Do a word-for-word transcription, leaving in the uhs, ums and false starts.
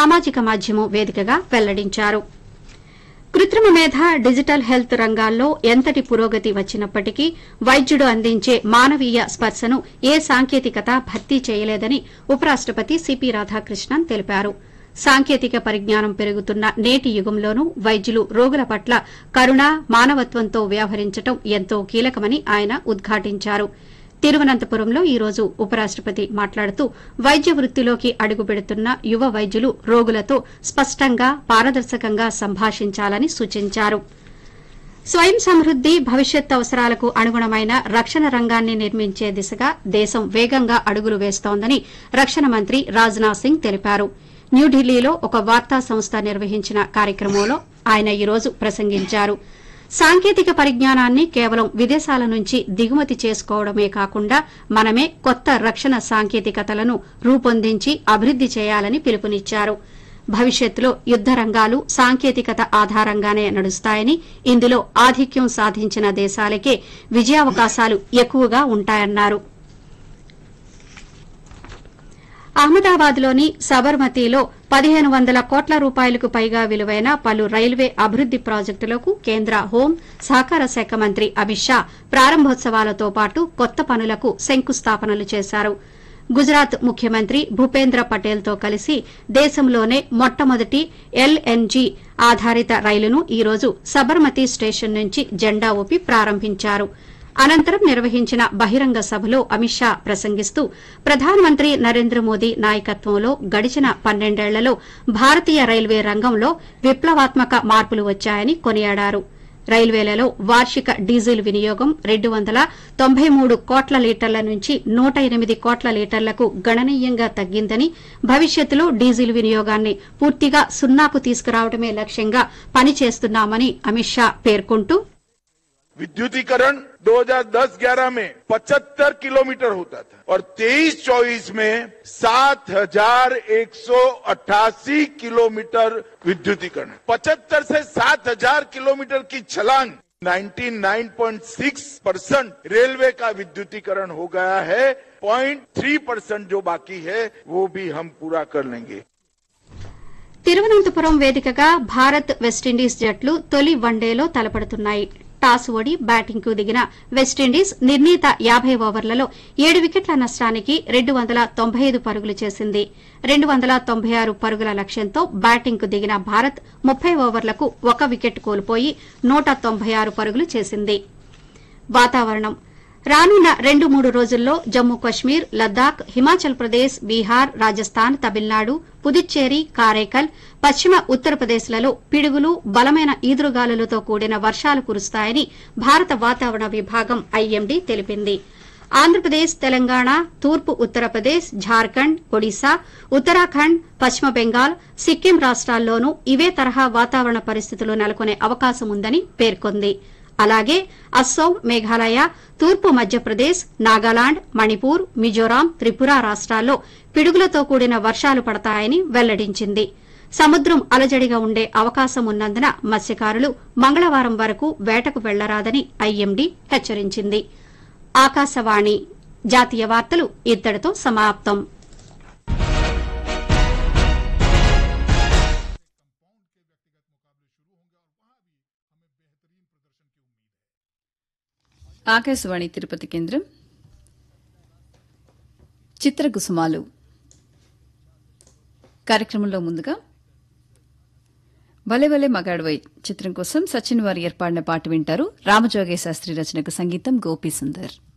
సామాజిక మాధ్యమం వేదికగా వెల్లడించారు. కృత్రిమ మేధ, డిజిటల్ హెల్త్ రంగాల్లో ఎంతటి పురోగతి వచ్చినప్పటికీ వైద్యుడు అందించే మానవీయ స్పర్శను ఏ సాంకేతికత భర్తీ చేయలేదని ఉపరాష్టపతి సిపి రాధాకృష్ణన్ తెలిపారు. సాంకేతిక పరిజ్ఞానం పెరుగుతున్న నేటి యుగంలోనూ వైద్యులు రోగుల పట్ల కరుణ, మానవత్వంతో వ్యవహరించడం ఎంతో కీలకమని ఆయన ఉద్ఘాటించారు. తిరువనంతపురంలో ఈ రోజు ఉపరాష్టపతి మాట్లాడుతూ వైద్య వృత్తిలోకి అడుగుపెడుతున్న యువ వైద్యులు రోగులతో స్పష్టంగా, పారదర్శకంగా సంభాషించాలని సూచించారు. స్వయం సమృద్ది, భవిష్యత్ అవసరాలకు అనుగుణమైన రక్షణ రంగాన్ని నిర్మించే దిశగా దేశం వేగంగా అడుగులు వేస్తోందని రక్షణ మంత్రి రాజ్నాథ్ సింగ్ తెలిపారు. న్యూఢిల్లీలో ఒక వార్తా సంస్థ నిర్వహించిన కార్యక్రమంలో ఆయన ఈ రోజు ప్రసంగించారు. సాంకేతిక పరిజ్ఞానాన్ని కేవలం విదేశాల నుంచి దిగుమతి చేసుకోవడమే కాకుండా మనమే కొత్త రక్షణ సాంకేతికతలను రూపొందించి అభివృద్ది చేయాలని పిలుపునిచ్చారు. భవిష్యత్తులో యుద్ద రంగాలు సాంకేతికత ఆధారంగానే నడుస్తాయని, ఇందులో ఆధిక్యం సాధించిన దేశాలకే విజయావకాశాలు ఎక్కువగా ఉంటాయన్నారు. అహ్మదాబాద్లోని సబర్మతిలో పదిహేను వందల కోట్ల రూపాయలకు పైగా విలువైన పలు రైల్వే అభివృద్ది ప్రాజెక్టులకు కేంద్ర హోం, సహకార శాఖ మంత్రి అమిత్ షా ప్రారంభోత్సవాలతో పాటు కొత్త పనులకు శంకుస్థాపనలు చేశారు. గుజరాత్ ముఖ్యమంత్రి భూపేంద్ర పటేల్తో కలిసి దేశంలోనే మొట్టమొదటి ఎల్ఎన్జీ ఆధారిత రైలును ఈ రోజు సబర్మతి స్టేషన్ నుంచి జెండా ఊపి ప్రారంభించారు. అనంతరం నిర్వహించిన బహిరంగ సభలో అమిత్ షా ప్రసంగిస్తూ ప్రధానమంత్రి నరేంద్ర మోదీ నాయకత్వంలో గడిచిన పన్నెండేళ్లలో భారతీయ రైల్వే రంగంలో విప్లవాత్మక మార్పులు వచ్చాయని కొనియాడారు. రైల్వేలలో వార్షిక డీజిల్ వినియోగం రెండు వందల తొంభై మూడు కోట్ల లీటర్ల నుంచి నూట ఎనిమిది కోట్ల లీటర్లకు గణనీయంగా తగ్గిందని, భవిష్యత్తులో డీజిల్ వినియోగాన్ని పూర్తిగా సున్నాకు తీసుకురావడమే లక్ష్యంగా పనిచేస్తున్నామని అమిత్ షా పేర్కొంటూ विद्युतीकरण दो हज़ार दस ग्यारह में पचहत्तर किलोमीटर होता था और तेईस चौबीस में सात हजार एक सौ अट्ठासी किलोमीटर विद्युतीकरण, पचहत्तर से सात हजार किलोमीटर की छलांग निन्यानवे पॉइंट छह परसेंट रेलवे का विद्युतीकरण हो गया है। ज़ीरो पॉइंट तीन परसेंट जो बाकी है वो भी हम पूरा कर लेंगे. తిరువనంతపురం వేదికగా భారత్, వెస్టిండీస్ జట్లు తొలి వన్డేలో తలపడుతున్నాయి. టాస్ ఓడి బ్యాటింగ్కు దిగిన వెస్టిండీస్ నిర్ణీత యాబై ఓవర్లలో ఏడు వికెట్ల నష్టానికి రెండు వందల తొంభై ఐదు పరుగులు చేసింది. రెండు వందల తొంభై ఆరు పరుగుల లక్ష్యంతో బ్యాటింగ్కు దిగిన భారత్ ముప్పై ఓవర్లకు ఒక వికెట్ కోల్పోయి నూట తొంభై ఆరు పరుగులు చేసింది. వాతావరణం రానున్న రెండు మూడు రోజుల్లో జమ్మూ కశ్మీర్, లద్దాఖ్, హిమాచల్ ప్రదేశ్, బీహార్, రాజస్థాన్, తమిళనాడు, పుదుచ్చేరి, కారైకల్, పశ్చిమ ఉత్తరప్రదేశ్లలో పిడుగులు, బలమైన ఈదురుగాలులతో కూడిన వర్షాలు కురుస్తాయని భారత వాతావరణ విభాగం ఐఎండీ తెలిపింది. ఆంధ్రప్రదేశ్, తెలంగాణ, తూర్పు ఉత్తరప్రదేశ్, ఝార్ఖండ్, ఒడిశా, ఉత్తరాఖండ్, పశ్చిమ బెంగాల్, సిక్కిం రాష్ట్రాల్లోనూ ఇవే తరహా వాతావరణ పరిస్థితులు నెలకొనే అవకాశం ఉందని పేర్కొంది. అలాగే అస్సోం, మేఘాలయ, తూర్పు మధ్యప్రదేశ్, నాగాలాండ్, మణిపూర్, మిజోరాం, త్రిపుర రాష్ట్రాల్లో పిడుగులతో కూడిన వర్షాలు పడతాయని వెల్లడించింది. సముద్రం అలజడిగా ఉండే అవకాశం ఉన్నందున మత్స్యకారులు మంగళవారం వరకు వేటకు వెళ్లరాదని ఐఎండీ హెచ్చరించింది. ఆకాశవాణి జాతీయ వార్తలు ఇత్తడితో సమాప్తం. ఆకాశవాణి తిరుపతి కేంద్రం చిత్రకుసుమాలు కార్యక్రమంలో ముందుగా భలే భలే మగాడ్వై చిత్రం కోసం సచిన్ వారి ఏర్పాడిన పాట వింటారు. రామజోగే శాస్త్రి రచనకు సంగీతం గోపీ సుందర్.